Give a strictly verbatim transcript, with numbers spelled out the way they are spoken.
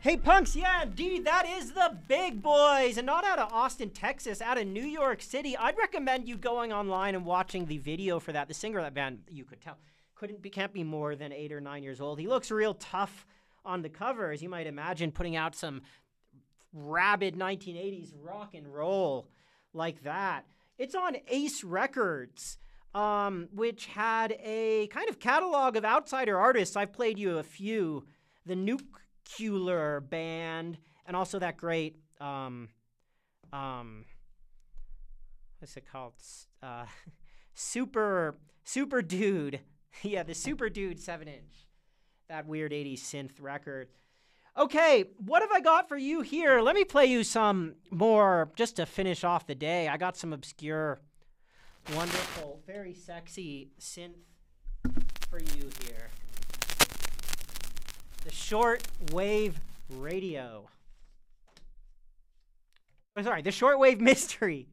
Hey, punks, yeah, indeed, that is the big boys, and not out of Austin, Texas, out of New York City. I'd recommend you going online and watching the video for that. The singer of that band, you could tell, couldn't be, can't be more than eight or nine years old. He looks real tough on the cover, as you might imagine, putting out some rabid nineteen eighties rock and roll like that. It's on Ace Records, um, which had a kind of catalog of outsider artists. I've played you a few. The Nuclear Band, and also that great, um, um, what's it called? Uh, Super, Super Dude. Yeah, the Super Dude seven inch. That weird eighties synth record. Okay, what have I got for you here? Let me play you some more just to finish off the day. I got some obscure, wonderful, very sexy synth for you here. The short wave radio. Oh, sorry, the shortwave mystery.